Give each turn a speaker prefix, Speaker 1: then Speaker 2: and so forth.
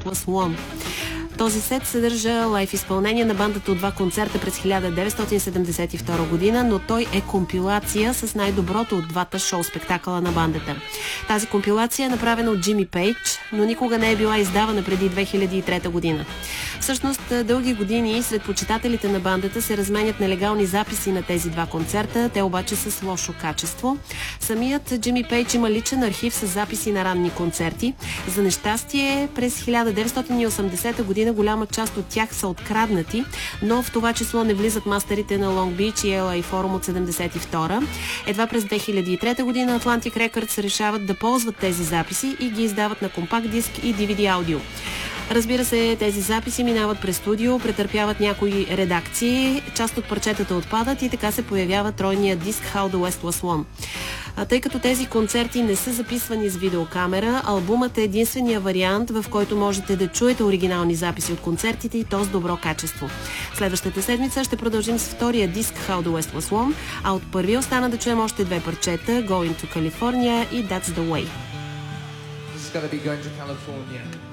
Speaker 1: Was One. Този сет съдържа лайв изпълнение на бандата от 2 концерта през 1972 година, но той е компилация с най-доброто от двата шоу-спектакъла на бандата. Тази компилация е направена от Джими Пейдж, но никога не е била издавана преди 2003 година. Всъщност, дълги години сред почитателите на бандата се разменят нелегални записи на тези 2 концерта, те обаче са с лошо качество. Самият Джими Пейдж има личен архив с записи на ранни концерти. За нещастие, през 1980 година голяма част от тях са откраднати, но в това число не влизат мастерите на Long Beach и LA Forum от 72. Едва през 2003 година Atlantic Records решават да ползват тези записи и ги издават на компакт диск и DVD аудио. Разбира се, тези записи минават през студио, претърпяват някои редакции, част от парчетата отпадат и така се появява тройния диск How the West Was Won. Тъй като тези концерти не са записвани с видеокамера, албумът е единствения вариант, в който можете да чуете оригинални записи от концертите и то с добро качество. Следващата седмица ще продължим с втория диск How the West Was Won, а от първия остана да чуем още 2 парчета Going to California и That's the Way.
Speaker 2: This is gonna be Going to California.